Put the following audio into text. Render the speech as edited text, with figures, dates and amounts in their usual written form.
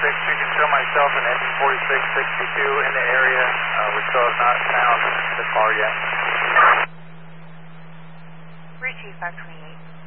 you can show myself and engine 4662 in the area. We still have not found the car yet. 32528.